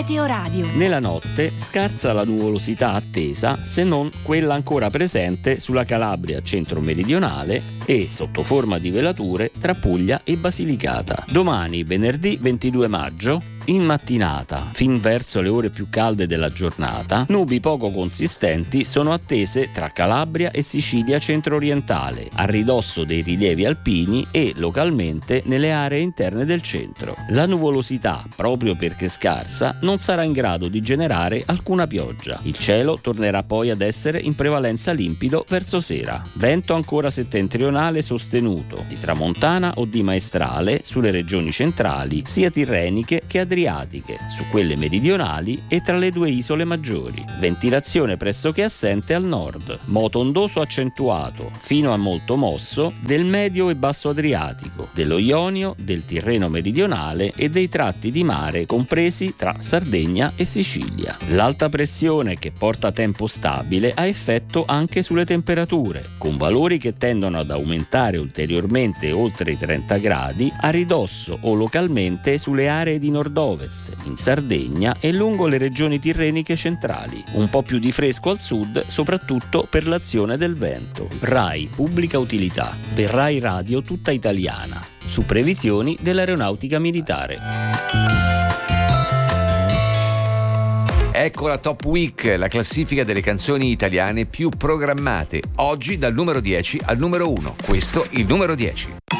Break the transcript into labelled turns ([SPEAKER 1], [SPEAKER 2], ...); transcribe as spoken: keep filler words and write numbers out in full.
[SPEAKER 1] Meteo Radio.
[SPEAKER 2] Nella notte scarsa la nuvolosità attesa, se non quella ancora presente sulla Calabria centro-meridionale e sotto forma di velature tra Puglia e Basilicata. Domani, venerdì ventidue maggio, in mattinata, fin verso le ore più calde della giornata, nubi poco consistenti sono attese tra Calabria e Sicilia centro-orientale, a ridosso dei rilievi alpini e localmente nelle aree interne del centro. La nuvolosità, proprio perché scarsa, non sarà in grado di generare alcuna pioggia. Il cielo tornerà poi ad essere in prevalenza limpido verso sera. Vento ancora settentrionale sostenuto, di tramontana o di maestrale sulle regioni centrali, sia tirreniche che adriatiche, su quelle meridionali e tra le due isole maggiori. Ventilazione pressoché assente al nord. Moto ondoso accentuato, fino a molto mosso, del medio e basso Adriatico, dello Ionio, del Tirreno meridionale e dei tratti di mare compresi tra Sardegna e Sicilia. L'alta pressione che porta tempo stabile ha effetto anche sulle temperature, con valori che tendono ad aumentare ulteriormente oltre i trenta gradi a ridosso o localmente sulle aree di nord-ovest, in Sardegna e lungo le regioni tirreniche centrali. Un po' più di fresco al sud, soprattutto per l'azione del vento. RAI Pubblica Utilità, per RAI Radio tutta italiana, su previsioni dell'aeronautica militare.
[SPEAKER 3] Ecco la Top Week, la classifica delle canzoni italiane più programmate. Oggi dal numero dieci al numero uno. Questo il numero dieci.